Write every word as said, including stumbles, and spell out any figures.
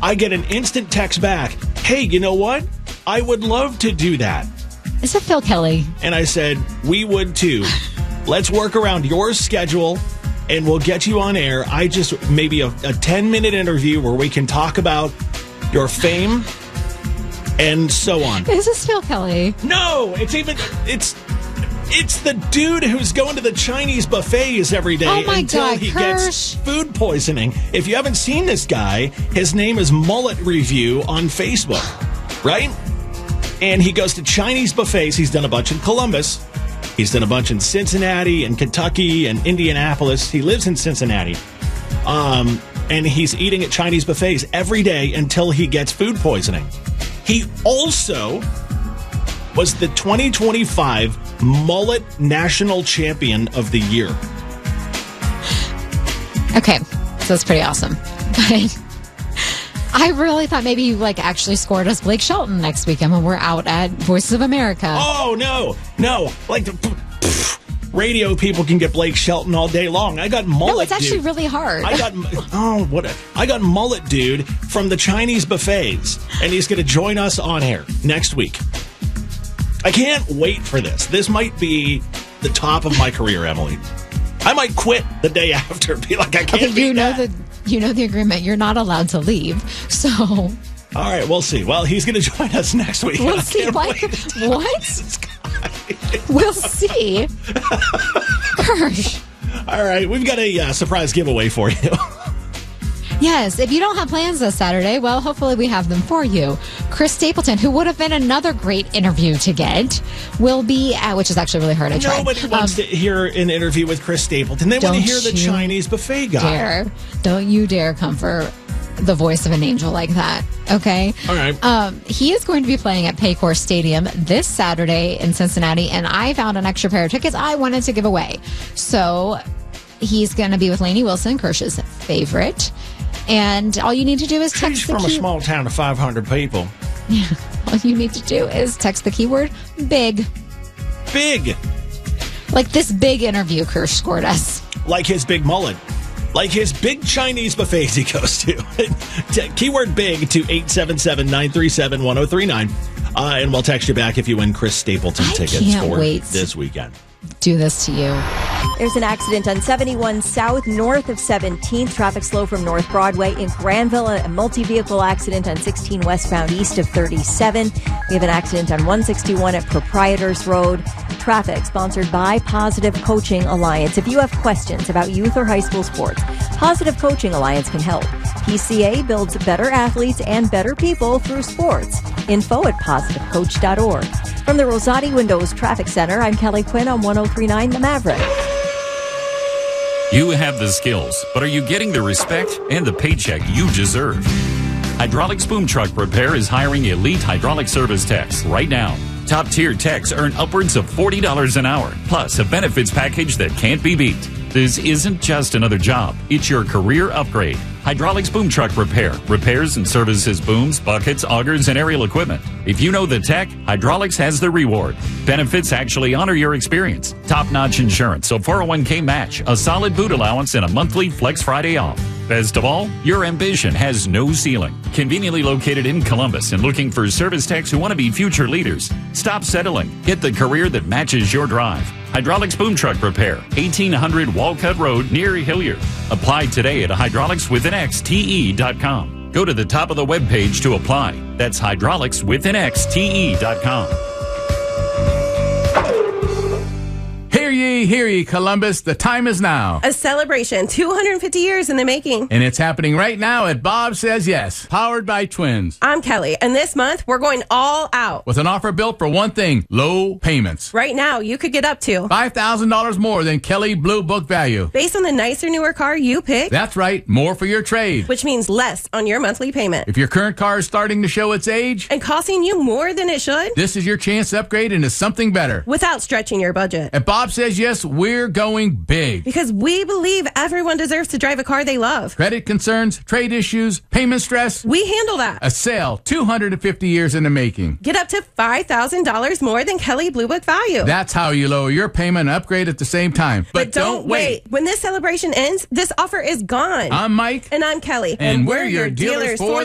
I get an instant text back. Hey, you know what? I would love to do that. Is it Phil Kelly? And I said, we would too. Let's work around your schedule and we'll get you on air. I just, maybe a, a ten-minute interview where we can talk about your fame and so on. Is this Phil Kelly? No, it's even, it's... It's the dude who's going to the Chinese buffets every day oh my until God, he Kirsch. gets food poisoning. If you haven't seen this guy, his name is Mullet Review on Facebook, right? And he goes to Chinese buffets. He's done a bunch in Columbus. He's done a bunch in Cincinnati and Kentucky and Indianapolis. He lives in Cincinnati. Um, and he's eating at Chinese buffets every day until he gets food poisoning. He also was the twenty twenty-five Mullet National Champion of the Year. Okay, so that's pretty awesome. But I really thought maybe you like actually scored us Blake Shelton next weekend when we're out at Voices of America. Oh, no, no. Like the pff, radio people can get Blake Shelton all day long. I got Mullet No, it's actually dude. really hard. I got, oh, what? A, I got Mullet Dude from the Chinese buffets, and he's going to join us on air next week. I can't wait for this. This might be the top of my career, Emily. I might quit the day after. Be like, I can't okay, be you know that. the you know the agreement. You're not allowed to leave. So, all right, we'll see. Well, he's going to join us next week. We'll I see. can't What? wait to What? We'll see. Kirsch. All right, we've got a uh, surprise giveaway for you. Yes, if you don't have plans this Saturday, well, hopefully we have them for you. Chris Stapleton, who would have been another great interview to get, will be at, which is actually really hard. I tried. Nobody wants Um, to hear an interview with Chris Stapleton. They want to Don't hear the you Chinese buffet guy. Dare. Don't you dare come for the voice of an angel like that, okay? All right. Um, he is going to be playing at Paycor Stadium this Saturday in Cincinnati, and I found an extra pair of tickets I wanted to give away. So he's going to be with Lainey Wilson, Kirsch's favorite. And all you need to do is text He's the from a key- small town of five hundred people. Yeah. All you need to do is text the keyword big. Big. Like this big interview Kirsch scored us. Like his big mullet. Like his big Chinese buffets he goes to. Te- keyword big to eight seven seven, nine three seven, one zero three nine. Uh, and we'll text you back if you win Chris Stapleton I tickets can't for wait. this weekend. Do this to you. There's an accident on seventy-one South, north of seventeenth. Traffic slow from North Broadway in Granville. A multi-vehicle accident on sixteen westbound east of thirty-seven. We have an accident on one sixty-one at Proprietors Road. Traffic sponsored by Positive Coaching Alliance. If you have questions about youth or high school sports, Positive Coaching Alliance can help. P C A builds better athletes and better people through sports. Info at positive coach dot org. From the Rosati Windows Traffic Center, I'm Kelly Quinn on one oh three point nine The Maverick. You have the skills, but are you getting the respect and the paycheck you deserve? Hydraulics Boom Truck Repair is hiring elite hydraulic service techs right now. Top-tier techs earn upwards of forty dollars an hour, plus a benefits package that can't be beat. This isn't just another job. It's your career upgrade. Hydraulics Boom Truck Repair repairs and services booms, buckets, augers, and aerial equipment. If you know the tech, Hydraulics has the reward. Benefits actually honor your experience. Top-notch insurance, a four oh one k match, a solid boot allowance, and a monthly Flex Friday off. Best of all, your ambition has no ceiling. Conveniently located in Columbus and looking for service techs who want to be future leaders. Stop settling. Get the career that matches your drive. Hydraulics Boom Truck Repair, eighteen hundred Walcott Road near Hilliard. Apply today at hydraulics with an X T E dot com. Go to the top of the webpage to apply. That's hydraulics with an X T E dot com. Hear ye, hear ye, Columbus, the time is now. A celebration, two hundred fifty years in the making. And it's happening right now at Bob Says Yes, powered by Twins. I'm Kelly, and this month we're going all out. With an offer built for one thing, low payments. Right now, you could get up to five thousand dollars more than Kelly Blue Book value. based on the nicer, newer car you pick. That's right, more for your trade. Which means less on your monthly payment. If your current car is starting to show its age, and costing you more than it should, this is your chance to upgrade into something better. without stretching your budget. At Bob Says Yes, we're going big. Because we believe everyone deserves to drive a car they love. Credit concerns, trade issues, payment stress. We handle that. A sale two hundred fifty years in the making. Get up to five thousand dollars more than Kelly Blue Book value. That's how you lower your payment and upgrade at the same time. But, don't wait. When this celebration ends, this offer is gone. I'm Mike. And I'm Kelly. And we're your dealers for